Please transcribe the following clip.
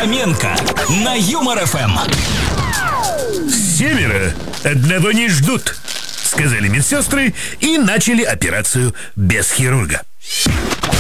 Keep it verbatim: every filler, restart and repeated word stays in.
Хоменко на Юмор ФМ. Семеро одного не ждут, сказали медсестры и начали операцию без хирурга.